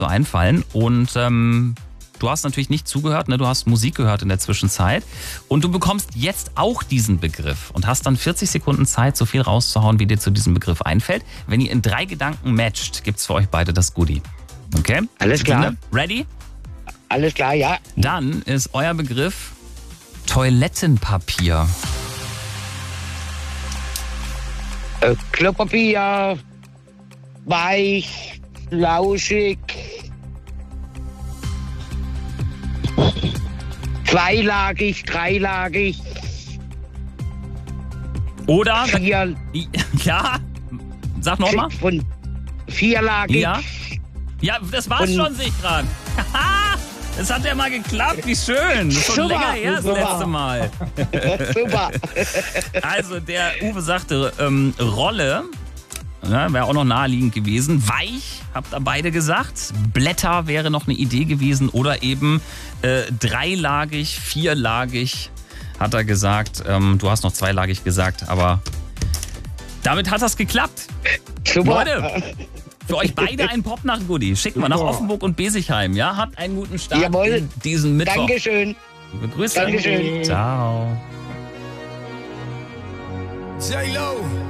so einfallen. Und du hast natürlich nicht zugehört, ne? Du hast Musik gehört in der Zwischenzeit. Und du bekommst jetzt auch diesen Begriff und hast dann 40 Sekunden Zeit, so viel rauszuhauen, wie dir zu diesem Begriff einfällt. Wenn ihr in 3 Gedanken matcht, gibt's für euch beide das Goodie. Okay? Alles klar. Ready? Alles klar, ja. Dann ist euer Begriff Toilettenpapier. Klopapier, weich, lauschig, zweilagig, dreilagig, Oder? vier, Ja? Sag nochmal. von vierlagig. Ja, das war's schon, sehe ich gerade. Es hat ja mal geklappt, wie schön. Das ist schon Super, länger her, das super. letzte Mal. Super. Also, der Uwe sagte Rolle, ja, wäre auch noch naheliegend gewesen. Weich, habt ihr beide gesagt. Blätter wäre noch eine Idee gewesen. Oder eben dreilagig, vierlagig, hat er gesagt. Du hast noch zweilagig gesagt, aber damit hat das geklappt. Super. Leute, für euch beide ein Popnacht-Goodie. Schicken wir nach Offenburg und Besigheim. Ja, habt einen guten Start Jawohl. in diesen Mittwoch. Dankeschön. Liebe Grüße. Dankeschön. Ciao. J-Lo.